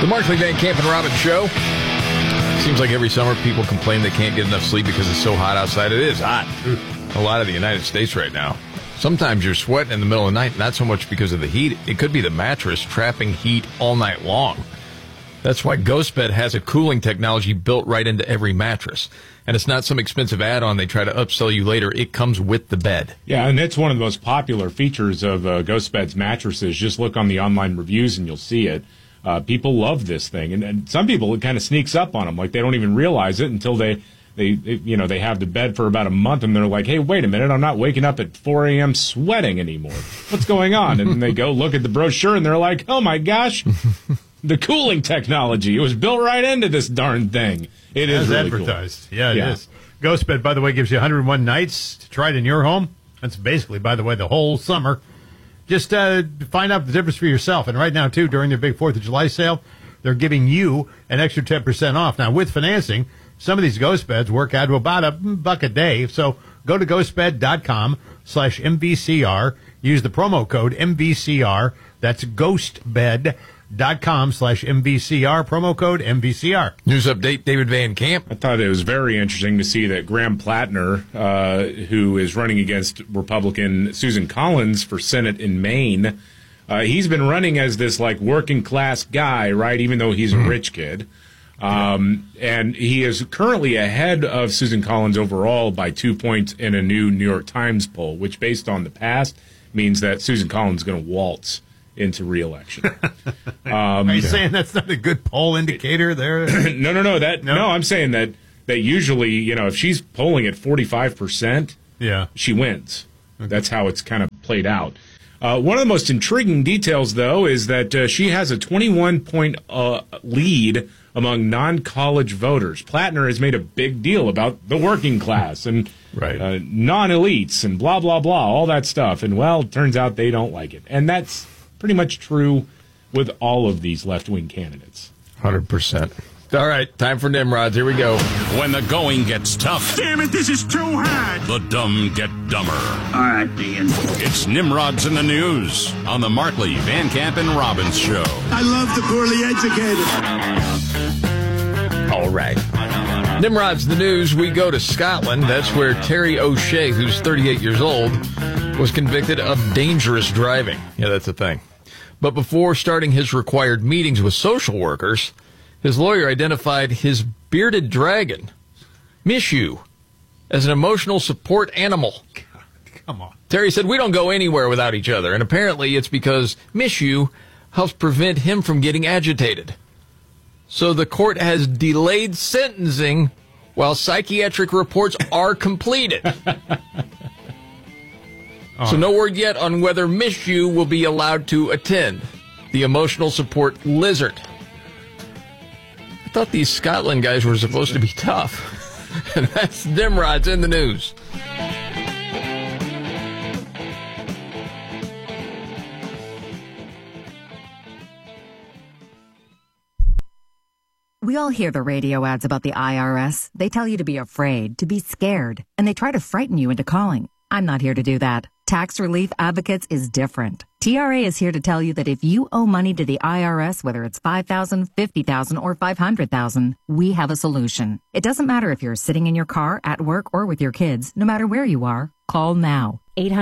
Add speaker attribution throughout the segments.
Speaker 1: The Markley, Van Camp, and Robbins Show. Seems like every summer people complain they can't get enough sleep because it's so hot outside. It is hot. A lot of the United States right now. Sometimes you're sweating in the middle of the night, not so much because of the heat. It could be the mattress trapping heat all night long. That's why GhostBed has a cooling technology built right into every mattress. And it's not some expensive add-on they try to upsell you later. It comes with the bed.
Speaker 2: Yeah, and it's one of the most popular features of GhostBed's mattresses. Just look on the online reviews and you'll see it. People love this thing. And some people, it kind of sneaks up on them. Like, they don't even realize it until they have the bed for about a month, and they're like, hey, wait a minute, I'm not waking up at 4 a.m. sweating anymore. What's going on? And then they go look at the brochure, and they're like, oh, my gosh, the cooling technology. It was built right into this darn thing. It is really
Speaker 3: advertised.
Speaker 2: Cool.
Speaker 3: Yeah, it is. GhostBed, by the way, gives you 101 nights to try it in your home. That's basically, by the way, the whole summer. Just find out the difference for yourself. And right now, too, during their big 4th of July sale, they're giving you an extra 10% off. Now, with financing, some of these ghost beds work out to about $1 a day. So go to ghostbed.com/MVCR. Use the promo code MVCR. That's ghostbed.com/MVCR. Promo code MVCR.
Speaker 1: News update, David Van Camp.
Speaker 2: I thought it was very interesting to see that Graham Plattner, who is running against Republican Susan Collins for Senate in Maine, he's been running as this like working class guy, right? Even though he's a rich kid. And he is currently ahead of Susan Collins overall by 2 points in a new New York Times poll, which based on the past means that Susan Collins is going to waltz into re-election.
Speaker 3: Are you saying that's not a good poll indicator there?
Speaker 2: No. I'm saying that usually, if she's polling at 45%, she wins. Okay. That's how it's kind of played out. One of the most intriguing details, though, is that she has a 21-point lead among non-college voters. Plattner has made a big deal about the working class and non-elites and blah, blah, blah, all that stuff. And, well, it turns out they don't like it. And that's pretty much true with all of these left-wing candidates.
Speaker 1: 100%. All right, time for Nimrods. Here we go.
Speaker 4: When the going gets tough.
Speaker 5: Damn it, this is too hard.
Speaker 4: The dumb get dumber.
Speaker 5: All right, Dean.
Speaker 4: It's Nimrods in the News on the Markley, Van Camp, and Robbins Show.
Speaker 5: I love the poorly educated.
Speaker 1: All right. Nimrods in the News, we go to Scotland. That's where Terry O'Shea, who's 38 years old, was convicted of dangerous driving. Yeah, that's a thing. But before starting his required meetings with social workers, his lawyer identified his bearded dragon, Mishu, as an emotional support animal.
Speaker 3: God, come on.
Speaker 1: Terry said, we don't go anywhere without each other. And apparently it's because Mishu helps prevent him from getting agitated. So the court has delayed sentencing while psychiatric reports are completed. So no word yet on whether Mishu will be allowed to attend. The emotional support lizard. I thought these Scotland guys were supposed to be tough. And that's Nimrods in the News.
Speaker 6: We all hear the radio ads about the IRS. They tell you to be afraid, to be scared, and they try to frighten you into calling. I'm not here to do that. Tax Relief Advocates is different. TRA is here to tell you that if you owe money to the IRS, whether it's $5,000, $50,000, or $500,000, we have a solution. It doesn't matter if you're sitting in your car, at work, or with your kids. No matter where you are, call now.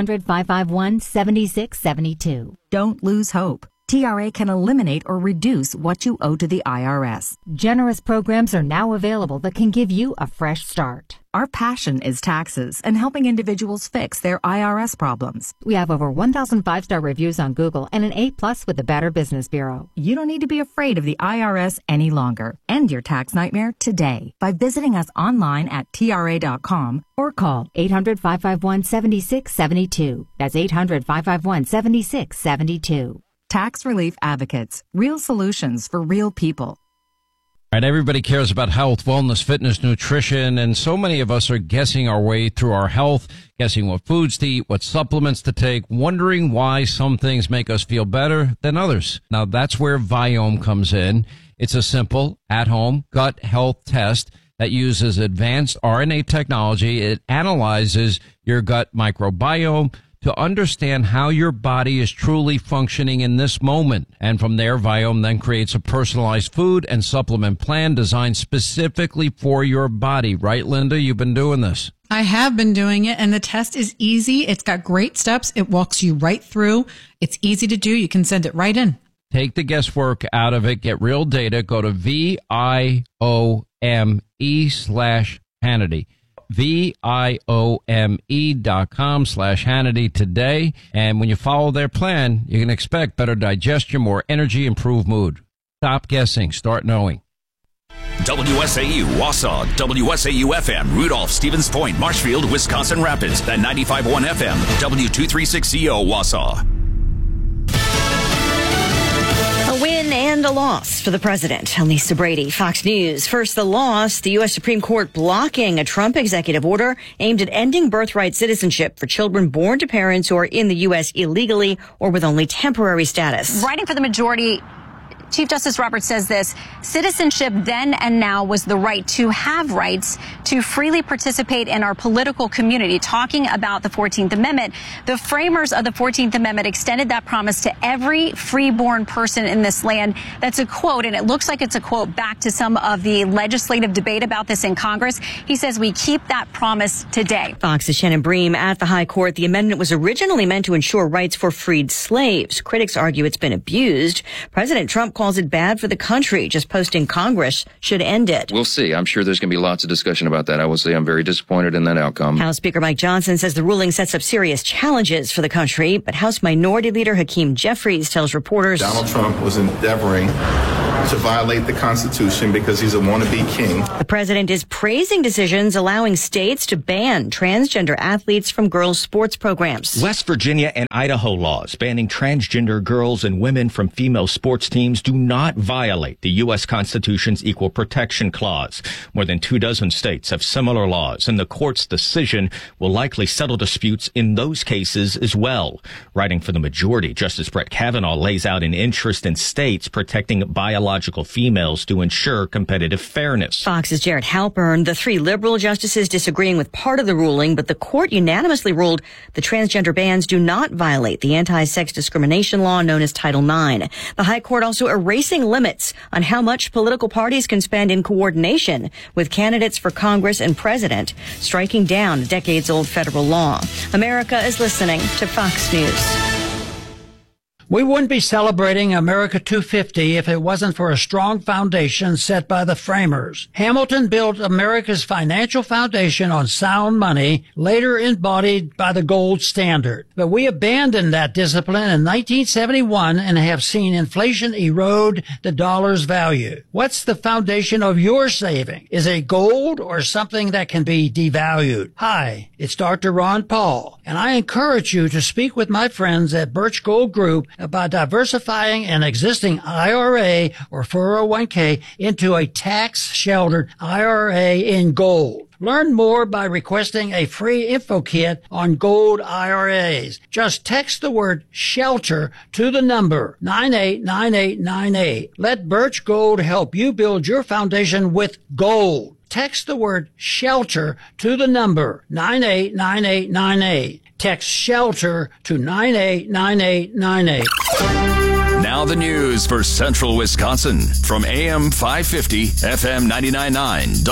Speaker 7: 800-551-7672.
Speaker 6: Don't lose hope. TRA can eliminate or reduce what you owe to the IRS.
Speaker 7: Generous programs are now available that can give you a fresh start.
Speaker 6: Our passion is taxes and helping individuals fix their IRS problems.
Speaker 7: We have over 1,000 5-star reviews on Google and an A+ with the Better Business Bureau.
Speaker 6: You don't need to be afraid of the IRS any longer. End your tax nightmare today by visiting us online at TRA.com or call
Speaker 7: 800-551-7672. That's 800-551-7672.
Speaker 6: Tax Relief Advocates. Real solutions for real people.
Speaker 8: All right, everybody cares about health, wellness, fitness, nutrition, and so many of us are guessing our way through our health, guessing what foods to eat, what supplements to take, wondering why some things make us feel better than others. Now, that's where Viome comes in. It's a simple, at-home gut health test that uses advanced RNA technology. It analyzes your gut microbiome to understand how your body is truly functioning in this moment. And from there, Viome then creates a personalized food and supplement plan designed specifically for your body. Right, Linda? You've been doing this.
Speaker 9: I have been doing it, and the test is easy. It's got great steps. It walks you right through. It's easy to do. You can send it right in.
Speaker 8: Take the guesswork out of it. Get real data. Go to VIOME/Hannity. VIOME.com/Hannity today. And when you follow their plan, you can expect better digestion, more energy, improved mood. Stop guessing. Start knowing.
Speaker 10: WSAU, Wausau, WSAU-FM, Rudolph, Stevens Point, Marshfield, Wisconsin Rapids, and 95.1 FM, W236CO, Wausau.
Speaker 11: A win and a loss for the president. I'm Lisa Brady, Fox News. First, the loss, the U.S. Supreme Court blocking a Trump executive order aimed at ending birthright citizenship for children born to parents who are in the U.S. illegally or with only temporary status.
Speaker 12: Writing for the majority, Chief Justice Roberts says this: citizenship then and now was the right to have rights to freely participate in our political community. Talking about the 14th Amendment, the framers of the 14th Amendment extended that promise to every freeborn person in this land. That's a quote, and it looks like it's a quote back to some of the legislative debate about this in Congress. He says we keep that promise today.
Speaker 11: Fox's Shannon Bream at the High Court. The amendment was originally meant to ensure rights for freed slaves. Critics argue it's been abused. President Trump calls it bad for the country. Just posting Congress should end it.
Speaker 13: We'll see. I'm sure there's going to be lots of discussion about that. I will say I'm very disappointed in that outcome.
Speaker 11: House Speaker Mike Johnson says the ruling sets up serious challenges for the country, but House Minority Leader Hakeem Jeffries tells reporters
Speaker 14: Donald Trump was endeavoring to violate the Constitution because he's a wannabe king.
Speaker 11: The president is praising decisions allowing states to ban transgender athletes from girls' sports programs.
Speaker 15: West Virginia and Idaho laws banning transgender girls and women from female sports teams do not violate the U.S. Constitution's Equal Protection Clause. More than 24 states have similar laws, and the court's decision will likely settle disputes in those cases as well. Writing for the majority, Justice Brett Kavanaugh lays out an interest in states protecting biological females to ensure competitive fairness.
Speaker 11: Fox's Jared Halpern, the three liberal justices disagreeing with part of the ruling, but the court unanimously ruled the transgender bans do not violate the anti-sex discrimination law known as Title IX. The High Court also erasing limits on how much political parties can spend in coordination with candidates for Congress and president, striking down a decades-old federal law. America is listening to Fox News.
Speaker 16: We wouldn't be celebrating America 250 if it wasn't for a strong foundation set by the framers. Hamilton built America's financial foundation on sound money, later embodied by the gold standard. But we abandoned that discipline in 1971 and have seen inflation erode the dollar's value. What's the foundation of your saving? Is it gold or something that can be devalued? Hi, it's Dr. Ron Paul, and I encourage you to speak with my friends at Birch Gold Group about diversifying an existing IRA or 401k into a tax-sheltered IRA in gold. Learn more by requesting a free info kit on gold IRAs. Just text the word SHELTER to the number 989898. Let Birch Gold help you build your foundation with gold. Text the word SHELTER to the number 989898. Text SHELTER to 989898.
Speaker 10: Now the news for Central Wisconsin from AM 550, FM 99.9,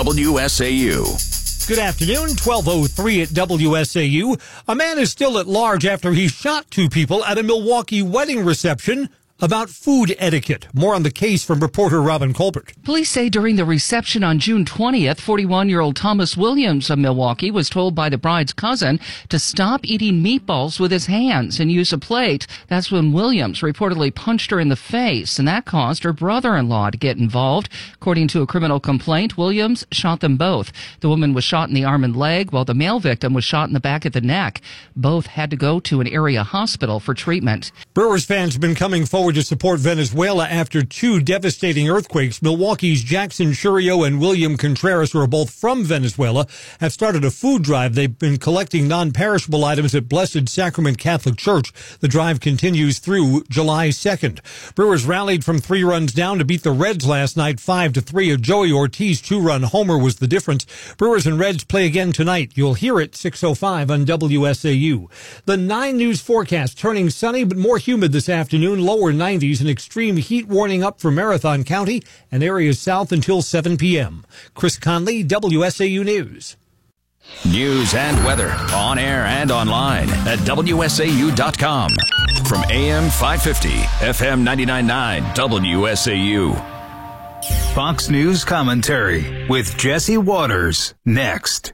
Speaker 10: WSAU.
Speaker 17: Good afternoon, 12:03 at WSAU. A man is still at large after he shot two people at a Milwaukee wedding reception. About food etiquette. More on the case from reporter Robin Colbert.
Speaker 18: Police say during the reception on June 20th, 41-year-old Thomas Williams of Milwaukee was told by the bride's cousin to stop eating meatballs with his hands and use a plate. That's when Williams reportedly punched her in the face, and that caused her brother-in-law to get involved. According to a criminal complaint, Williams shot them both. The woman was shot in the arm and leg, while the male victim was shot in the back of the neck. Both had to go to an area hospital for treatment.
Speaker 17: Brewers fans have been coming forward forward to support Venezuela after 2 devastating earthquakes. Milwaukee's Jackson Churio and William Contreras, who are both from Venezuela, have started a food drive. They've been collecting non-perishable items at Blessed Sacrament Catholic Church. The drive continues through July 2nd. Brewers rallied from 3 runs down to beat the Reds last night 5-3. A Joey Ortiz 2-run homer was the difference. Brewers and Reds play again tonight. You'll hear it 6:05 on WSAU. The 9 News forecast turning sunny but more humid this afternoon. Lower 90s. An extreme heat warning up for Marathon County and areas south until 7 p.m. Chris Conley, WSAU News.
Speaker 10: News and weather on air and online at WSAU.com. From AM 550, FM 99.9, WSAU.
Speaker 19: Fox News commentary with Jesse Waters next.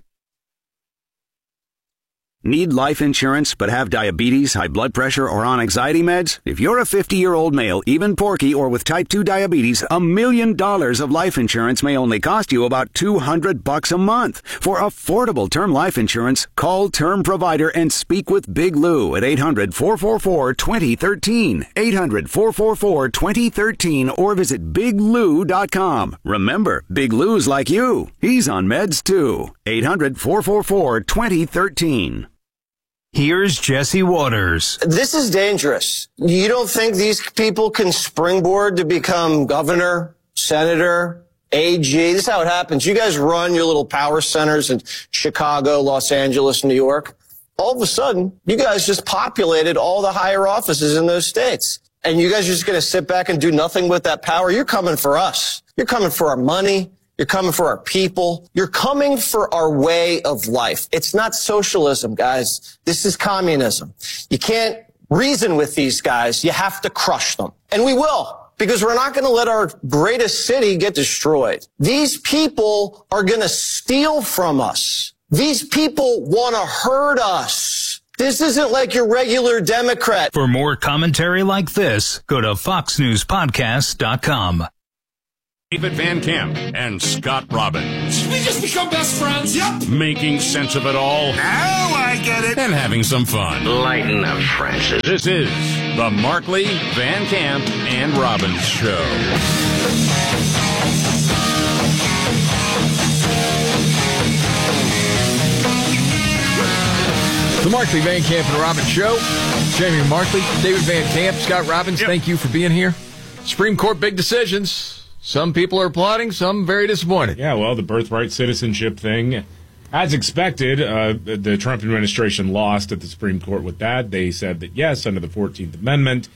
Speaker 20: Need life insurance but have diabetes, high blood pressure, or on anxiety meds? If you're a 50-year-old male, even porky, or with type 2 diabetes, $1 million of life insurance may only cost you about $200 a month. For affordable term life insurance, call Term Provider and speak with Big Lou at 800-444-2013, 800-444-2013, or visit biglou.com. Remember, Big Lou's like you. He's on meds too. 800-444-2013.
Speaker 19: Here's Jesse Waters.
Speaker 21: This is dangerous. You don't think these people can springboard to become governor, senator, AG? This is how it happens. You guys run your little power centers in Chicago, Los Angeles, New York. All of a sudden, you guys just populated all the higher offices in those states. And you guys are just going to sit back and do nothing with that power? You're coming for us. You're coming for our money. You're coming for our people. You're coming for our way of life. It's not socialism, guys. This is communism. You can't reason with these guys. You have to crush them. And we will, because we're not going to let our greatest city get destroyed. These people are going to steal from us. These people want to hurt us. This isn't like your regular Democrat.
Speaker 19: For more commentary like this, go to foxnewspodcast.com.
Speaker 4: David Van Camp and Scott Robbins.
Speaker 5: We just become best friends. Yep.
Speaker 4: Making sense of it all.
Speaker 5: Now I get it.
Speaker 4: And having some fun.
Speaker 5: Lighten up, Francis.
Speaker 4: This is the Markley, Van Camp, and Robbins Show.
Speaker 1: The Markley, Van Camp, and Robbins Show. Jamie Markley, David Van Camp, Scott Robbins, Thank you for being here. Supreme Court big decisions. Some people are applauding, some very disappointed.
Speaker 2: Yeah, well, the birthright citizenship thing, as expected, the Trump administration lost at the Supreme Court with that. They said that, yes, under the 14th Amendment,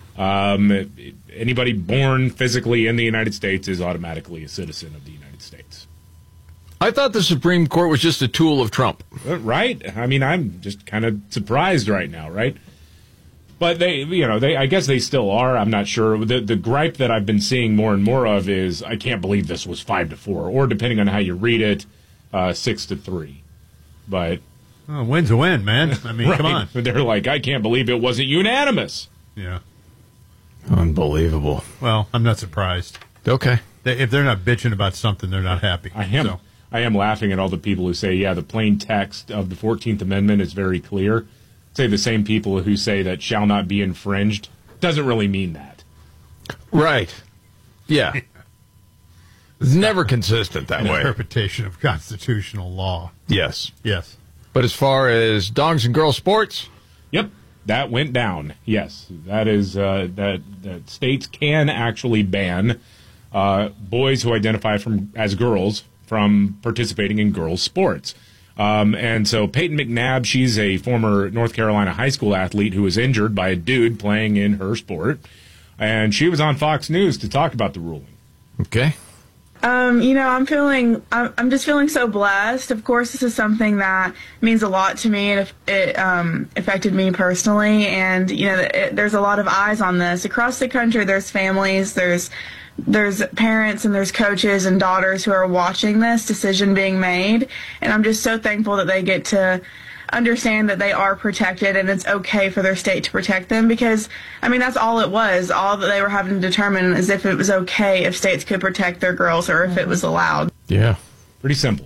Speaker 2: anybody born physically in the United States is automatically a citizen of the United States.
Speaker 1: I thought the Supreme Court was just a tool of Trump.
Speaker 2: Right? I mean, I'm just kind of surprised right now, right? But I guess they still are. I'm not sure. The gripe that I've been seeing more and more of is, I can't believe this was 5-4, or depending on how you read it, 6-3. But
Speaker 3: a win's a win, man. I mean, come on.
Speaker 2: They're like, I can't believe it wasn't unanimous.
Speaker 3: Yeah,
Speaker 1: unbelievable.
Speaker 3: Well, I'm not surprised.
Speaker 1: Okay,
Speaker 3: if they're not bitching about something, they're not happy.
Speaker 2: I am laughing at all the people who say, yeah, the plain text of the 14th Amendment is very clear. Say the same people who say that shall not be infringed doesn't really mean that.
Speaker 1: Right. Yeah. It's never consistent that way.
Speaker 3: Interpretation of constitutional law.
Speaker 1: Yes.
Speaker 3: Yes.
Speaker 1: But as far as dogs and girls sports?
Speaker 2: Yep. That went down. Yes. That is, that states can actually ban boys who identify as girls from participating in girls' sports. And so Peyton McNabb, she's a former North Carolina high school athlete who was injured by a dude playing in her sport. And she was on Fox News to talk about the ruling.
Speaker 1: Okay.
Speaker 22: I'm just feeling so blessed. Of course, this is something that means a lot to me, and it affected me personally. And, there's a lot of eyes on this. Across the country, there's families, there's parents, and there's coaches and daughters who are watching this decision being made. And I'm just so thankful that they get to understand that they are protected and it's okay for their state to protect them, because, that's all it was. All that they were having to determine is if it was okay if states could protect their girls or if it was allowed.
Speaker 1: Yeah.
Speaker 2: Pretty simple.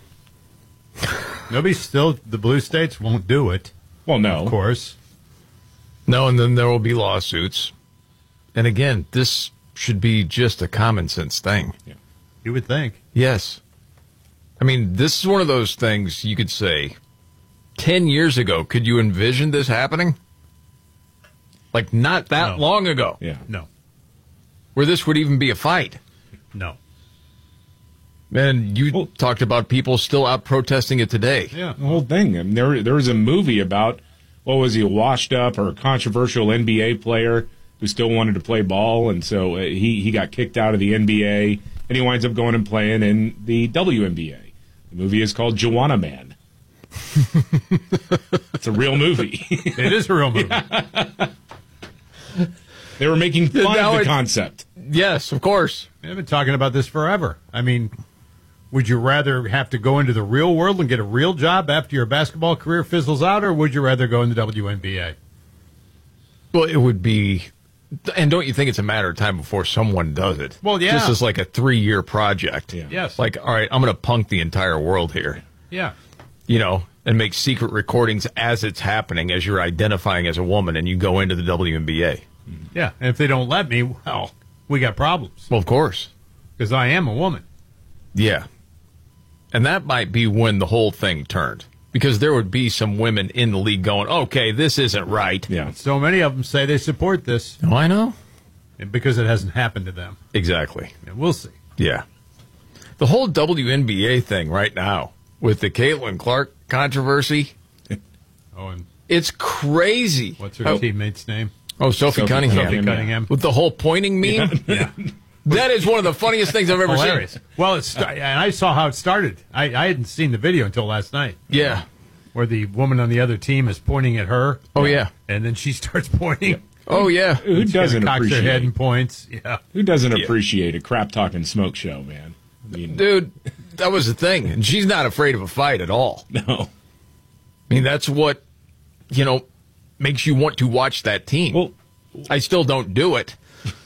Speaker 3: The blue states won't do it.
Speaker 2: Well, no.
Speaker 3: Of course.
Speaker 1: No, and then there will be lawsuits. And again, this should be just a common sense thing.
Speaker 3: Yeah. You would think.
Speaker 1: Yes. I mean, this is one of those things you could say 10 years ago. Could you envision this happening? Like, not that long ago.
Speaker 2: Yeah.
Speaker 3: No.
Speaker 1: Where this would even be a fight.
Speaker 3: No.
Speaker 1: And you talked about people still out protesting it today.
Speaker 2: Yeah, the whole thing. I mean, there was a movie about, what was he, a washed up or a controversial NBA player who still wanted to play ball, and so he got kicked out of the NBA, and he winds up going and playing in the WNBA. The movie is called Joanna Man. It's a real movie.
Speaker 3: It is a real movie.
Speaker 2: Yeah. They were making fun of the concept.
Speaker 1: Yes, of course.
Speaker 3: They've been talking about this forever. I mean, would you rather have to go into the real world and get a real job after your basketball career fizzles out, or would you rather go in the WNBA?
Speaker 1: Well, it would be, and don't you think it's a matter of time before someone does it?
Speaker 3: Well, yeah.
Speaker 1: This is like a 3-year project.
Speaker 2: Yeah.
Speaker 3: Yes.
Speaker 1: Like, all right, I'm going to punk the entire world here.
Speaker 3: Yeah.
Speaker 1: You know, and make secret recordings as it's happening, as you're identifying as a woman, and you go into the WNBA.
Speaker 3: Yeah, and if they don't let me, well, we got problems.
Speaker 1: Well, of course.
Speaker 3: Because I am a woman.
Speaker 1: Yeah. And that might be when the whole thing turned. Because there would be some women in the league going, okay, this isn't right.
Speaker 2: Yeah.
Speaker 3: So many of them say they support this.
Speaker 1: Oh, I know.
Speaker 3: Because it hasn't happened to them.
Speaker 1: Exactly.
Speaker 3: And we'll see.
Speaker 1: Yeah. The whole WNBA thing right now with the Caitlin Clark controversy.
Speaker 3: Oh, and
Speaker 1: it's crazy.
Speaker 3: What's her teammate's name?
Speaker 1: Oh, Sophie Cunningham.
Speaker 3: Sophie Cunningham.
Speaker 1: With the whole pointing meme?
Speaker 3: Yeah.
Speaker 1: That is one of the funniest things I've ever
Speaker 3: Hilarious.
Speaker 1: seen.
Speaker 3: Well, and I saw how it started. I hadn't seen the video until last night.
Speaker 1: Yeah.
Speaker 3: Where the woman on the other team is pointing at her.
Speaker 1: Oh, yeah.
Speaker 3: And then she starts pointing.
Speaker 1: Yeah. Oh, yeah.
Speaker 2: Who doesn't
Speaker 3: cocks
Speaker 2: appreciate
Speaker 3: her head and points. Yeah.
Speaker 2: Who doesn't appreciate a crap talking smoke show, man? I mean,
Speaker 1: dude, that was the thing. And she's not afraid of a fight at all.
Speaker 2: No.
Speaker 1: I mean, that's what, makes you want to watch that team. Well, I still don't do it,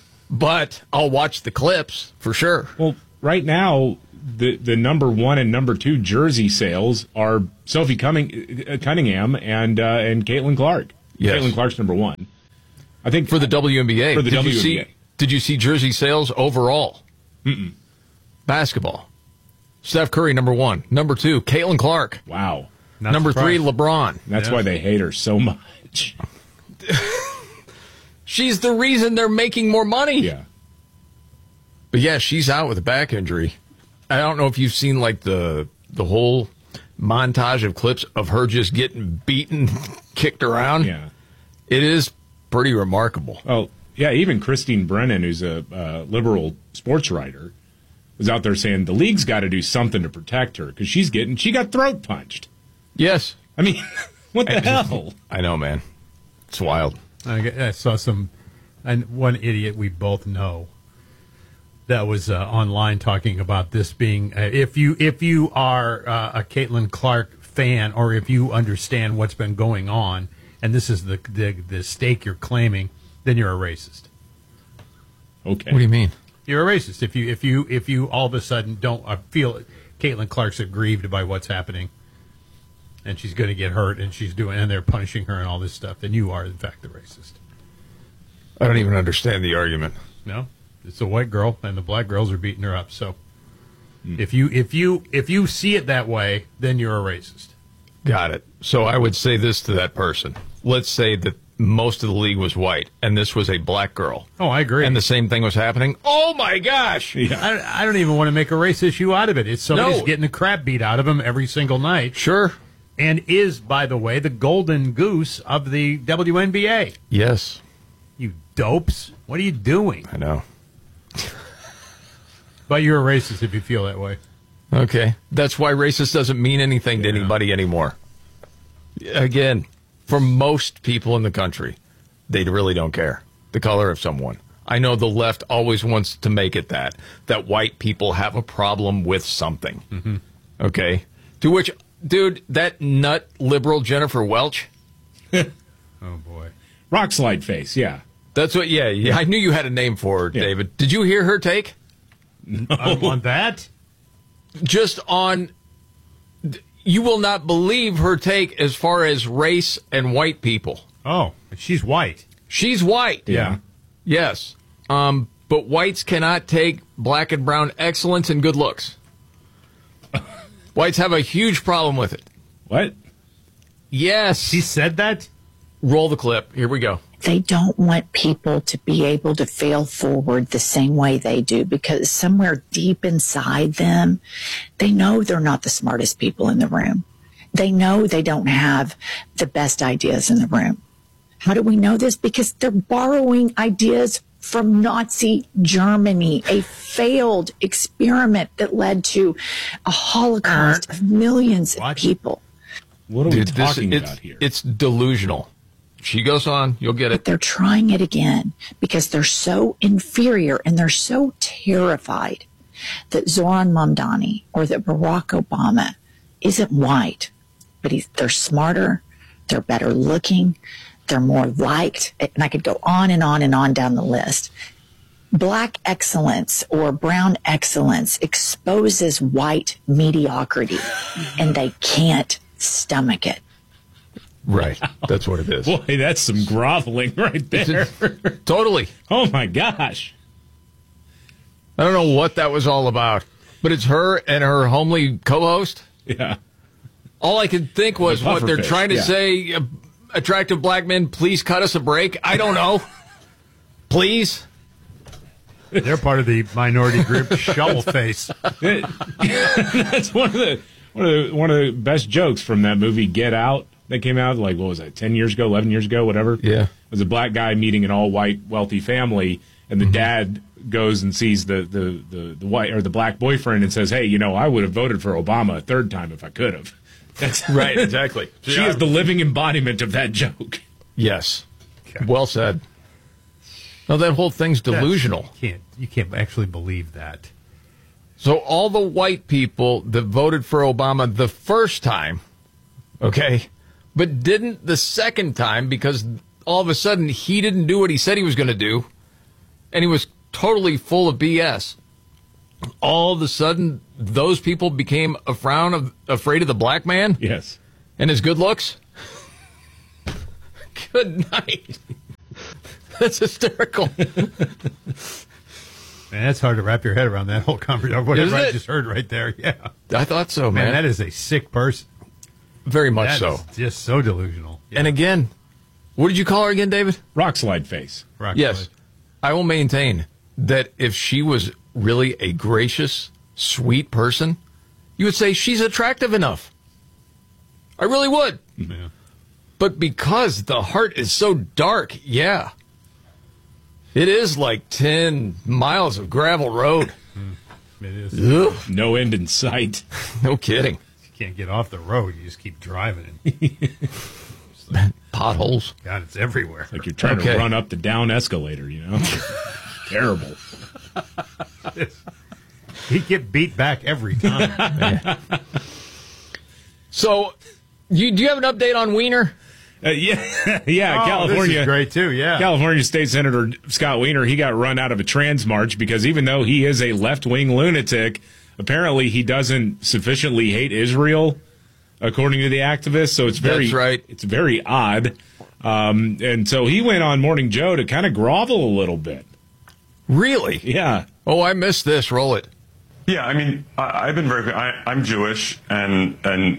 Speaker 1: but I'll watch the clips for sure.
Speaker 2: Well, right now, the number 1 and number 2 jersey sales are Sophie Cunningham and Caitlin Clark.
Speaker 1: Yes.
Speaker 2: Caitlin Clark's number 1. I think
Speaker 1: for the WNBA.
Speaker 2: For the WNBA.
Speaker 1: Did you see jersey sales overall?
Speaker 2: Mm-mm.
Speaker 1: Basketball. Steph Curry, number 1. Number 2, Caitlin Clark.
Speaker 2: Wow.
Speaker 1: Number 3, LeBron.
Speaker 2: That's why they hate her so much.
Speaker 1: She's the reason they're making more money.
Speaker 2: Yeah.
Speaker 1: But yeah, she's out with a back injury. I don't know if you've seen like the whole montage of clips of her just getting beaten, kicked around.
Speaker 2: Yeah.
Speaker 1: It is pretty remarkable.
Speaker 2: Oh, yeah, even Christine Brennan, who's a liberal sports writer, was out there saying the league's got to do something to protect her because she got throat punched.
Speaker 1: Yes.
Speaker 2: I mean, what the hell?
Speaker 1: I know, man. It's wild.
Speaker 3: I saw one idiot we both know that was online talking about this being if you are a Caitlin Clark fan, or if you understand what's been going on, and this is the stake you're claiming, then you're a racist.
Speaker 2: Okay.
Speaker 1: What do you mean?
Speaker 3: You're a racist if you all of a sudden don't feel Caitlin Clark's aggrieved by what's happening, and she's going to get hurt, and they're punishing her and all this stuff, then you are in fact the racist.
Speaker 1: I don't even understand the argument.
Speaker 3: No, it's a white girl, and the black girls are beating her up. So if you see it that way, then you're a racist.
Speaker 1: Got it. So I would say this to that person. Let's say that most of the league was white, and this was a black girl.
Speaker 3: Oh, I agree.
Speaker 1: And the same thing was happening. Oh, my gosh.
Speaker 3: Yeah. I don't even want to make a race issue out of it. It's somebody's getting the crap beat out of him every single night.
Speaker 1: Sure.
Speaker 3: And is, by the way, the golden goose of the WNBA.
Speaker 1: Yes.
Speaker 3: You dopes. What are you doing?
Speaker 1: I know.
Speaker 3: But you're a racist if you feel that way.
Speaker 1: Okay. That's why racist doesn't mean anything to anybody anymore. Again, for most people in the country, they really don't care the color of someone. I know the left always wants to make it that white people have a problem with something.
Speaker 3: Mm-hmm.
Speaker 1: Okay? To which, dude, that nut liberal Jennifer Welch.
Speaker 3: Oh, boy.
Speaker 2: Rock slide face, yeah.
Speaker 1: That's what, yeah. I knew you had a name for her, David. Did you hear her take?
Speaker 3: No. On that?
Speaker 1: Just on, you will not believe her take as far as race and white people.
Speaker 3: Oh, she's white.
Speaker 1: She's white.
Speaker 2: Yeah.
Speaker 1: Yes. but whites cannot take black and brown excellence and good looks. Whites have a huge problem with it.
Speaker 2: What?
Speaker 1: Yes.
Speaker 3: She said that?
Speaker 1: Roll the clip. Here we go.
Speaker 6: They don't want people to be able to fail forward the same way they do, because somewhere deep inside them, they know they're not the smartest people in the room. They know they don't have the best ideas in the room. How do we know this? Because they're borrowing ideas from Nazi Germany, a failed experiment that led to a Holocaust of millions of people.
Speaker 2: What are we talking about here?
Speaker 1: It's delusional. She goes on, you'll get it.
Speaker 6: But they're trying it again because they're so inferior and they're so terrified that Zoran Mamdani or that Barack Obama isn't white, but they're smarter, they're better looking, they're more liked, and I could go on and on and on down the list. Black excellence or brown excellence exposes white mediocrity, and they can't stomach it.
Speaker 1: Right. That's what it is.
Speaker 2: Boy, that's some groveling right there.
Speaker 1: Totally.
Speaker 2: Oh, my gosh.
Speaker 1: I don't know what that was all about, but it's her and her homely co-host.
Speaker 2: Yeah.
Speaker 1: All I could think was what they're
Speaker 2: pufferfish,
Speaker 1: trying to
Speaker 2: yeah.
Speaker 1: say, attractive black men, please cut us a break. I don't know. Please.
Speaker 3: They're part of the minority group shovel face.
Speaker 2: That's one of the best jokes from that movie Get Out that came out, like, what was that, 10 years ago, 11 years ago, whatever?
Speaker 1: Yeah.
Speaker 2: It was a black guy meeting an all-white wealthy family, and the dad goes and sees the white or the black boyfriend and says, hey, I would have voted for Obama a third time if I could have. That's
Speaker 1: right, exactly.
Speaker 2: She is the living embodiment of that joke.
Speaker 1: Yes. Okay. Well said. No, that whole thing's delusional.
Speaker 3: You can't actually believe that.
Speaker 1: So all the white people that voted for Obama the first time, okay, but didn't the second time because all of a sudden he didn't do what he said he was going to do, and he was totally full of BS. All of a sudden, those people became afraid of the black man?
Speaker 2: Yes.
Speaker 1: And his good looks? Good night. That's hysterical.
Speaker 3: Man, that's hard to wrap your head around that whole conversation. Whatever I just heard right there, yeah.
Speaker 1: I thought so, man.
Speaker 3: That is a sick person.
Speaker 1: Very much so.
Speaker 3: That is just so delusional.
Speaker 1: Yeah. And again, what did you call her again, David?
Speaker 2: Rock slide face.
Speaker 1: Yes. I will maintain that if she was really a gracious, sweet person, you would say she's attractive enough. I really would.
Speaker 3: Yeah.
Speaker 1: But because the heart is so dark, yeah. It is like 10 miles of gravel road.
Speaker 3: It is.
Speaker 1: Ugh.
Speaker 2: No end in sight.
Speaker 1: No kidding.
Speaker 3: You can't get off the road. You just keep driving.
Speaker 1: Potholes.
Speaker 3: God, it's everywhere.
Speaker 2: Like you're trying to run up the down escalator, Terrible.
Speaker 3: He'd get beat back every time.
Speaker 1: Yeah. So, do you have an update on Wiener?
Speaker 2: Yeah,
Speaker 3: California. This is great too. Yeah,
Speaker 2: California State Senator Scott Wiener, he got run out of a trans march because even though he is a left-wing lunatic, apparently he doesn't sufficiently hate Israel, according to the activists. So it's very It's very odd. And so he went on Morning Joe to kind of grovel a little bit.
Speaker 1: Really?
Speaker 2: Yeah.
Speaker 1: Oh, I missed this. Roll it.
Speaker 7: Yeah, I mean, I've been I'm Jewish, and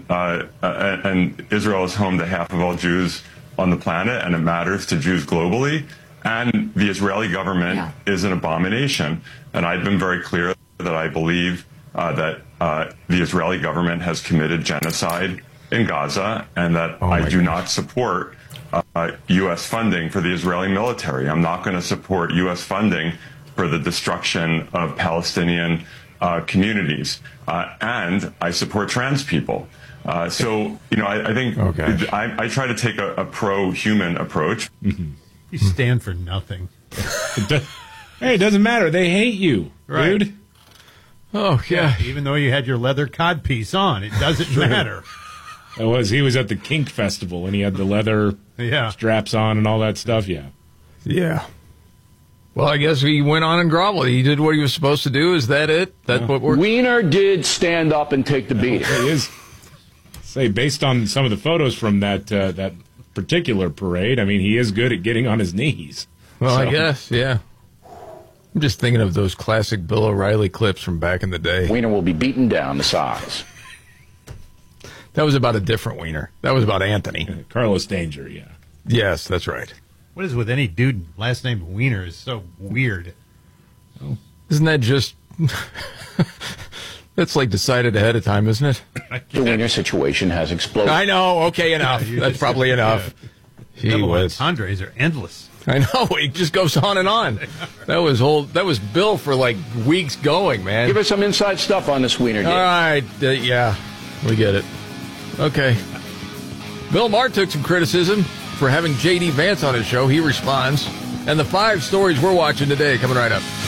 Speaker 7: Israel is home to half of all Jews on the planet, and it matters to Jews globally. And the Israeli government is an abomination. And I've been very clear that I believe that the Israeli government has committed genocide in Gaza, and that I do not support U.S. funding for the Israeli military. I'm not going to support U.S. funding for the destruction of Palestinian communities, and I support trans people. So, I think I try to take a pro-human approach.
Speaker 3: Mm-hmm. You stand for nothing.
Speaker 2: Hey, it doesn't matter. They hate you, dude.
Speaker 1: Oh, yeah.
Speaker 3: Even though you had your leather codpiece on, it doesn't matter.
Speaker 2: He was at the Kink Festival, and he had the leather straps on and all that stuff,
Speaker 1: Yeah. Well, I guess he went on and groveled. He did what he was supposed to do. Is that it? That's what we're...
Speaker 23: Wiener did stand up and take the beating.
Speaker 2: He is. Say, based on some of the photos from that particular parade, I mean, he is good at getting on his knees.
Speaker 1: Well, I guess, yeah. I'm just thinking of those classic Bill O'Reilly clips from back in the day.
Speaker 23: Wiener will be beaten down to size.
Speaker 1: That was about a different Wiener. That was about Anthony.
Speaker 2: Carlos Danger, yeah.
Speaker 1: Yes, that's right.
Speaker 3: What is with any dude last name Wiener is so weird.
Speaker 1: Oh. Isn't that just... That's like decided ahead of time, isn't it?
Speaker 23: The Wiener situation has exploded.
Speaker 1: I know. Okay, enough. That's probably enough.
Speaker 3: Andres are endless.
Speaker 1: I know. It just goes on and on. That was Bill for like weeks going, man.
Speaker 23: Give us some inside stuff on this Wiener deal.
Speaker 1: All right. Yeah, we get it. Okay. Bill Maher took some criticism for having J.D. Vance on his show. He responds. And the 5 stories we're watching today coming right up.